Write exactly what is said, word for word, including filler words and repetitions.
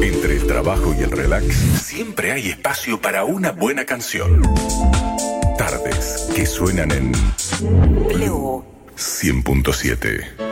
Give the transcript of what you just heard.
Entre el trabajo y el relax, siempre hay espacio para una buena canción. Tardes que suenan en Blue cien punto siete.